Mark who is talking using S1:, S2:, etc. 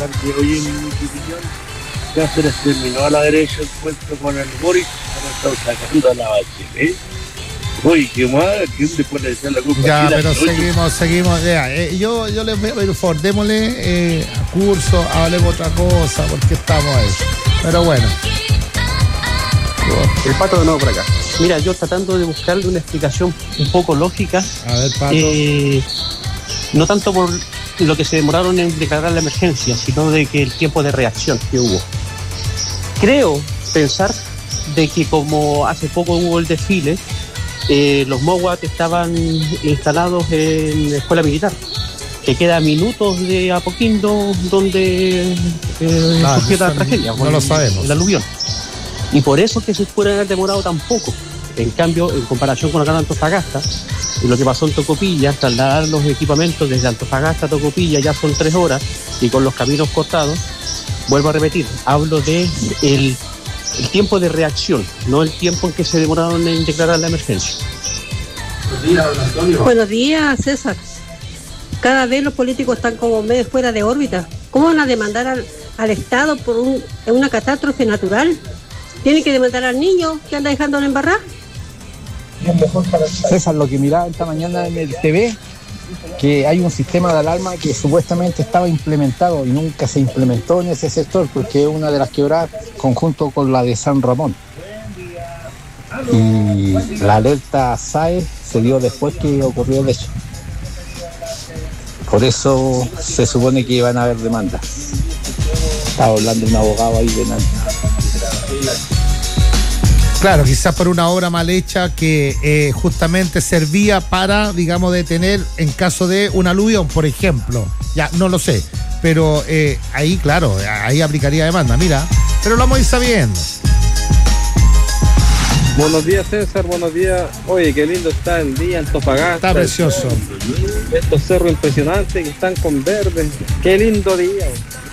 S1: tardes. Oye, en mi opinión, Cáceres terminó a la derecha el puesto con el Boris, ahora están sacando a la Bachelet. Oye, qué mal, ¿quién le puede decir la culpa?
S2: Ya,
S1: Aquí
S2: pero
S1: la-
S2: seguimos. Yo les voy a pedir, por favor, démosle curso, hablemos otra cosa, porque estamos ahí. Pero bueno.
S3: El Pato de nuevo por acá. Mira, yo tratando de buscarle una explicación un poco lógica,
S2: A ver, Pato.
S3: no tanto por lo que se demoraron en declarar la emergencia, sino de que el tiempo de reacción que hubo. Creo pensar de que como hace poco hubo el desfile, los MOWAT estaban instalados en la escuela militar, que queda a minutos de Apoquindo, donde surgió la tragedia,
S2: no lo sabemos.
S3: el aluvión. Y por eso que se puede haber demorado tan poco. En cambio, en comparación con acá en Antofagasta, y lo que pasó en Tocopilla, trasladar los equipamientos desde Antofagasta a Tocopilla ya son 3 horas, y con los caminos cortados, vuelvo a repetir, hablo de el tiempo de reacción, no el tiempo en que se demoraron en declarar la emergencia.
S4: Buenos días, César. Cada vez los políticos están como medio fuera de órbita. ¿Cómo van a demandar al Estado por una catástrofe natural? ¿Tienen que demandar al niño que anda dejando en embarrar?
S5: César, lo que miraba esta mañana en el TV, que hay un sistema de alarma que supuestamente estaba implementado y nunca se implementó en ese sector porque es una de las quebradas conjunto con la de San Ramón. Y la alerta SAE se dio después que ocurrió el hecho. Por eso se supone que iban a haber demandas. Estaba hablando un abogado ahí de nada.
S2: Claro, quizás por una obra mal hecha que justamente servía para, digamos, detener en caso de un aluvión, por ejemplo. Ya, no lo sé. Pero ahí, claro, ahí aplicaría demanda. Mira, pero lo vamos a ir sabiendo.
S6: Buenos días, César, buenos días. Oye, qué lindo está el día en Antofagasta.
S2: Está precioso.
S6: Estos cerros impresionantes que están con verde. Qué lindo día.